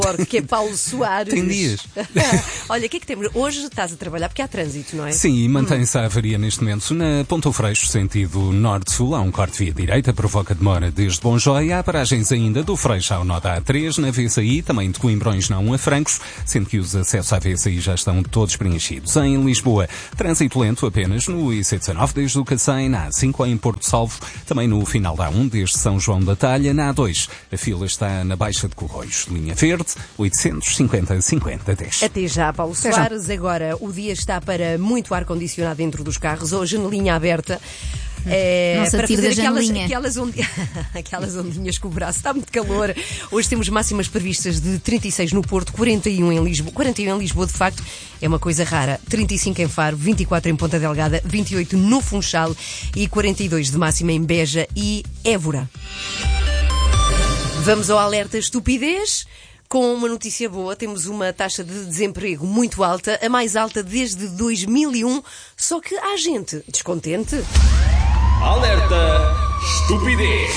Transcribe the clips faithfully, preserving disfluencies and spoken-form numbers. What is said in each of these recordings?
Que é Paulo Soares. Tem dias. Olha, o que é que temos? Hoje estás a trabalhar porque há trânsito, não é? Sim, e mantém-se a avaria neste momento na Ponta Freixo, sentido norte-sul. Há um corte via direita, provoca demora desde Bonjói. Há paragens ainda do Freixo ao nó da A três, na V C I, também de Coimbrões não a Francos, sendo que os acessos à V C I já estão todos preenchidos. Em Lisboa, trânsito lento apenas no I C dezenove, desde o Cacém, na A cinco em Porto Salvo, também no final da A um, desde São João da Talha, na A dois. A fila está na Baixa de Corroios, linha verde, oitocentos e cinquenta, cinquenta, dez. Até já, Paulo Soares. Agora, o dia está para muito ar-condicionado dentro dos carros, ou janelinha aberta. É, Não se para atire fazer da aquelas, janelinha. aquelas, ondi... aquelas ondinhas com o braço. Está muito calor. Hoje temos máximas previstas de trinta e seis no Porto, quarenta e um em Lisboa. quarenta e um em Lisboa, de facto, é uma coisa rara. trinta e cinco em Faro, vinte e quatro em Ponta Delgada, vinte e oito no Funchal e quarenta e dois de máxima em Beja e Évora. Vamos ao alerta estupidez. Com uma notícia boa, temos uma taxa de desemprego muito alta, a mais alta desde dois mil e um, só que há gente descontente. Alerta estupidez.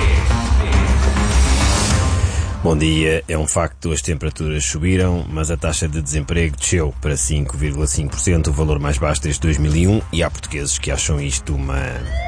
Bom dia, é um facto, as temperaturas subiram, mas a taxa de desemprego desceu para cinco vírgula cinco por cento, o valor mais baixo desde dois mil e um, e há portugueses que acham isto uma...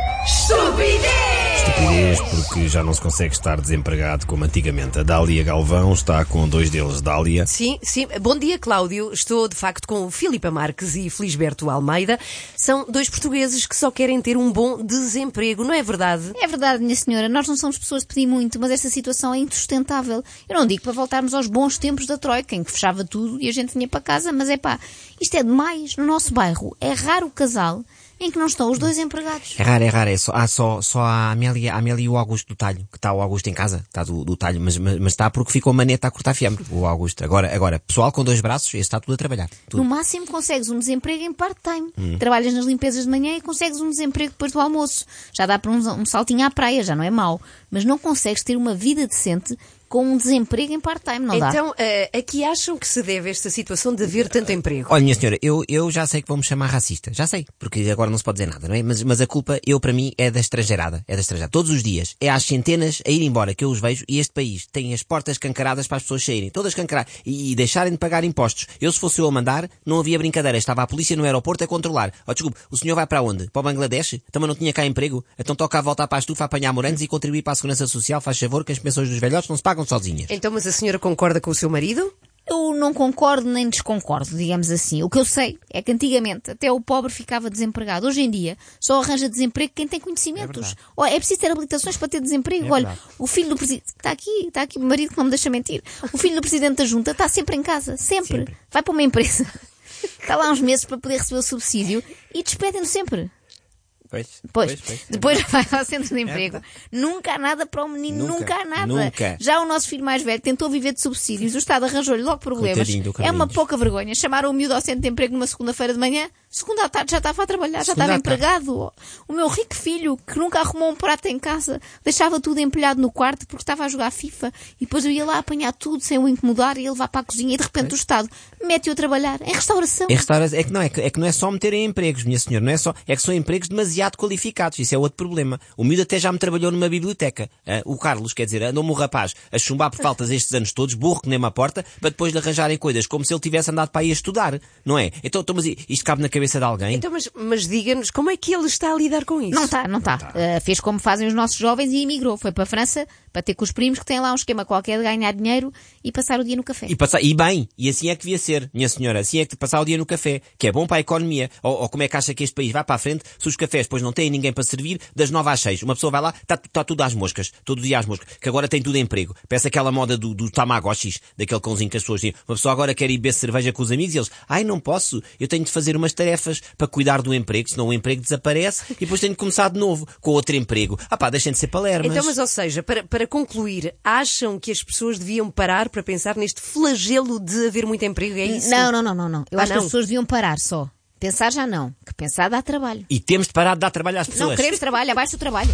Estupidez! Estupidez, porque já não se consegue estar desempregado como antigamente. A Dália Galvão está com dois deles. Dália. Sim, sim. Bom dia, Cláudio. Estou, de facto, com o Filipe Marques e Felisberto Almeida. São dois portugueses que só querem ter um bom desemprego, não é verdade? É verdade, minha senhora. Nós não somos pessoas de pedir muito, mas esta situação é insustentável. Eu não digo para voltarmos aos bons tempos da Troika, em que fechava tudo e a gente vinha para casa, mas é pá, isto é demais. No nosso bairro é raro o casal em que não estão os dois empregados. É raro, é raro. É só, há só, só a Amélia, a Amélia e o Augusto do Talho, que está o Augusto em casa, está do, do Talho, mas, mas, mas está porque ficou maneta a cortar fiambre, o Augusto. Agora, agora, pessoal com dois braços, esse está tudo a trabalhar. Tudo. No máximo consegues um desemprego em part-time. Hum. Trabalhas nas limpezas de manhã e consegues um desemprego depois do almoço. Já dá para um, um saltinho à praia, já não é mau. Mas não consegues ter uma vida decente com um desemprego em part-time, não dá? Então, uh, a que acham que se deve esta situação de haver tanto emprego? Olha, minha senhora, eu, eu já sei que vão-me chamar racista. Já sei, porque agora não se pode dizer nada, não é? Mas, mas a culpa, eu para mim, é da estrangeirada. É da estrangeirada. Todos os dias. É às centenas a ir embora que eu os vejo e este país tem as portas escancaradas para as pessoas saírem. Todas escancaradas. E, e deixarem de pagar impostos. Eu, se fosse eu a mandar, não havia brincadeira. Estava a polícia no aeroporto a controlar. Oh, desculpe, o senhor vai para onde? Para o Bangladesh? Também não tinha cá emprego? Então toca a voltar para a estufa, a apanhar morangos e contribuir para a segurança social. Faz favor que as pensões dos velhotes não se pagam sozinhas. Então, mas a senhora concorda com o seu marido? Eu não concordo nem desconcordo, digamos assim. O que eu sei é que antigamente até o pobre ficava desempregado. Hoje em dia só arranja desemprego quem tem conhecimentos. É, é preciso ter habilitações para ter desemprego. É Olha, o filho do presidente... Está aqui, está aqui o marido que não me deixa mentir. O filho do presidente da junta está sempre em casa. Sempre. sempre. Vai para uma empresa. Está lá uns meses para poder receber o subsídio e despedem-no sempre. Pois, pois, pois, pois. Depois vai ao centro de emprego. É, nunca há nada para o menino, nunca, nunca há nada. Nunca. Já o nosso filho mais velho tentou viver de subsídios, o Estado arranjou-lhe logo problemas. É uma pouca vergonha. Chamaram o miúdo ao centro de emprego numa segunda-feira de manhã, segunda à tarde já estava a trabalhar, já estava empregado. O meu rico filho, que nunca arrumou um prato em casa, deixava tudo empilhado no quarto porque estava a jogar FIFA e depois eu ia lá apanhar tudo sem o incomodar e ele levar para a cozinha e de repente o Estado mete-o a trabalhar em restauração. Em restauração. É que não é, é que não é só meterem empregos, minha senhora, não é só, é que são empregos demasiado qualificados. Isso é outro problema. O miúdo até já me trabalhou numa biblioteca. O Carlos, quer dizer, andou-me o rapaz a chumbar por faltas estes anos todos, burro que nem uma porta, para depois lhe arranjarem coisas como se ele tivesse andado para aí a estudar, não é? Então, então mas isto cabe na cabeça de alguém? Então, mas, mas diga-nos, como é que ele está a lidar com isso? Não está, não está. Uh, fez como fazem os nossos jovens e emigrou. Foi para a França para ter com os primos que têm lá um esquema qualquer de ganhar dinheiro e passar o dia no café. E, passar, e bem, e assim é que devia ser, minha senhora, assim é que passar o dia no café, que é bom para a economia. Ou, ou como é que acha que este país vai para a frente se os cafés depois não têm ninguém para servir das nove às seis? Uma pessoa vai lá, está tá tudo às moscas, todo dia às moscas, que agora tem tudo emprego. Parece aquela moda do, do Tamagotchis, daquele cãozinho que as pessoas dizem. Uma pessoa agora quer ir beber cerveja com os amigos e eles, ai não posso, eu tenho de fazer umas tarefas para cuidar do emprego, senão o emprego desaparece e depois tenho de começar de novo com outro emprego. Ah pá, deixem de ser palermas. Então, mas ou seja, para, para concluir, acham que as pessoas deviam parar para pensar neste flagelo de haver muito emprego? É isso? Não, não, não, não. não. Eu ah, acho não. que as pessoas deviam parar só. Pensar já não. Que pensar dá trabalho. E temos de parar de dar trabalho às pessoas. Não queremos trabalho, abaixo do trabalho.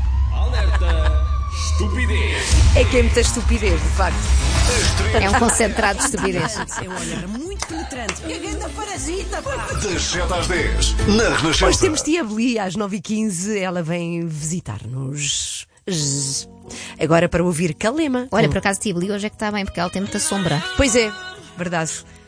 Alerta estupidez. É que é muita estupidez, de facto. É um concentrado de estupidez. É um olhar muito penetrante. Que grande parasita, pá! Das sete às dez, na Renascença. Hoje temos tia Beli, às nove e quinze, ela vem visitar-nos Zzz. Agora para ouvir Calema. Olha, com- por acaso Tibli hoje é que está bem, porque ela tem muita sombra. Pois é, verdade.